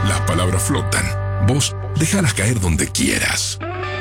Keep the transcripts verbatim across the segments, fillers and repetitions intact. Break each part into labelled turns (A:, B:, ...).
A: Las palabras flotan. Vos déjalas caer donde quieras.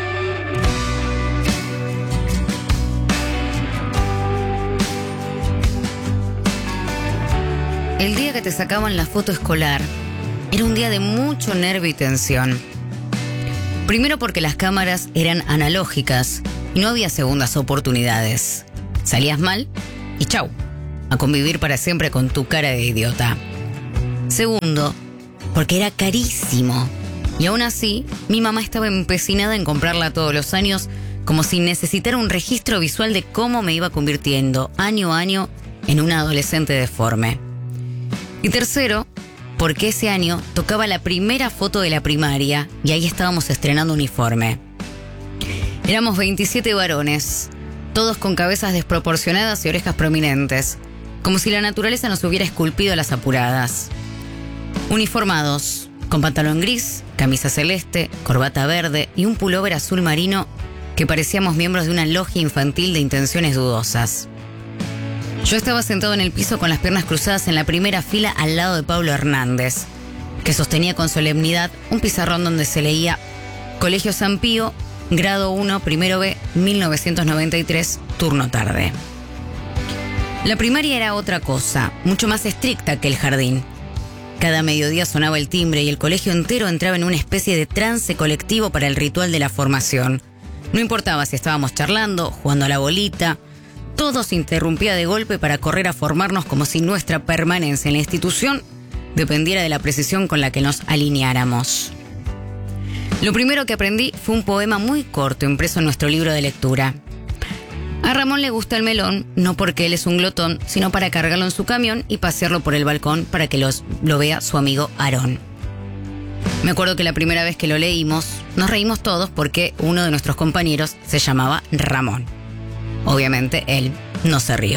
B: El día que te sacaban la foto escolar era un día de mucho nervio y tensión. Primero porque las cámaras eran analógicas y no había segundas oportunidades. Salías mal y chau, a convivir para siempre con tu cara de idiota. Segundo, porque era carísimo. Y aún así, mi mamá estaba empecinada en comprarla todos los años, como si necesitara un registro visual de cómo me iba convirtiendo año a año en una adolescente deforme. Y tercero, porque ese año tocaba la primera foto de la primaria y ahí estábamos estrenando uniforme. Éramos veintisiete varones, todos con cabezas desproporcionadas y orejas prominentes, como si la naturaleza nos hubiera esculpido a las apuradas. Uniformados, con pantalón gris, camisa celeste, corbata verde y un pullover azul marino que parecíamos miembros de una logia infantil de intenciones dudosas. Yo estaba sentado en el piso con las piernas cruzadas en la primera fila al lado de Pablo Hernández, que sostenía con solemnidad un pizarrón donde se leía Colegio San Pío, grado uno, primero B, mil novecientos noventa y tres, turno tarde. La primaria era otra cosa, mucho más estricta que el jardín. Cada mediodía sonaba el timbre y el colegio entero entraba en una especie de trance colectivo para el ritual de la formación. No importaba si estábamos charlando, jugando a la bolita, todo se interrumpía de golpe para correr a formarnos como si nuestra permanencia en la institución dependiera de la precisión con la que nos alineáramos. Lo primero que aprendí fue un poema muy corto impreso en nuestro libro de lectura. A Ramón le gusta el melón, no porque él es un glotón, sino para cargarlo en su camión y pasearlo por el balcón para que los, lo vea su amigo Aarón. Me acuerdo que la primera vez que lo leímos, nos reímos todos porque uno de nuestros compañeros se llamaba Ramón. Obviamente, él no se rió.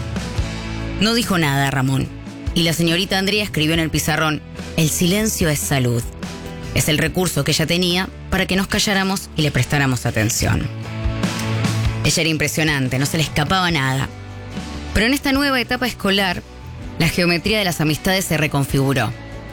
B: No dijo nada Ramón, y la señorita Andrea escribió en el pizarrón, el silencio es salud. Es el recurso que ella tenía para que nos calláramos y le prestáramos atención. Ella era impresionante, no se le escapaba nada. Pero en esta nueva etapa escolar, la geometría de las amistades se reconfiguró.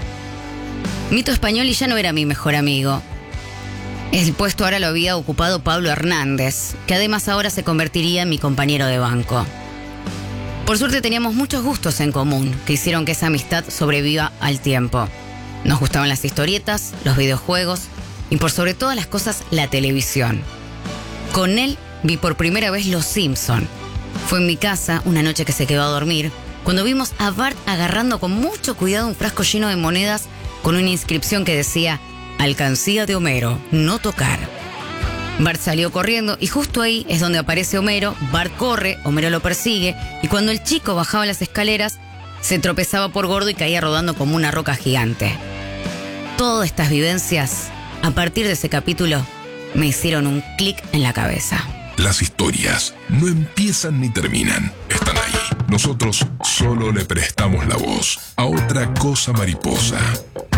B: Mito Españoli ya no era mi mejor amigo. El puesto ahora lo había ocupado Pablo Hernández, que además ahora se convertiría en mi compañero de banco. Por suerte teníamos muchos gustos en común, que hicieron que esa amistad sobreviva al tiempo. Nos gustaban las historietas, los videojuegos y por sobre todas las cosas la televisión. Con él vi por primera vez Los Simpson. Fue en mi casa, una noche que se quedó a dormir, cuando vimos a Bart agarrando con mucho cuidado un frasco lleno de monedas con una inscripción que decía Alcancía de Homero, no tocar. Bart salió corriendo y justo ahí es donde aparece Homero. Bart corre, Homero lo persigue y cuando el chico bajaba las escaleras se tropezaba por gordo y caía rodando como una roca gigante. Todas estas vivencias, a partir de ese capítulo, me hicieron un clic en la cabeza.
A: Las historias no empiezan ni terminan, están ahí. Nosotros solo le prestamos la voz a otra cosa mariposa.